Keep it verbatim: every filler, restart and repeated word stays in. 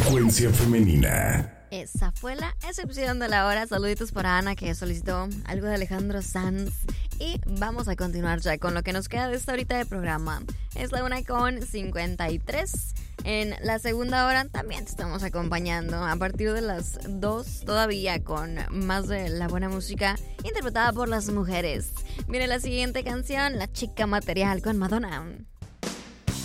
Frecuencia femenina. Esa fue la excepción de la hora. Saluditos para Ana, que solicitó algo de Alejandro Sanz. Y vamos a continuar ya con lo que nos queda de esta horita de programa. Es la una con cincuenta y tres. En la segunda hora también te estamos acompañando a partir de las dos, todavía con más de la buena música interpretada por las mujeres. Viene la siguiente canción, La Chica Material con Madonna.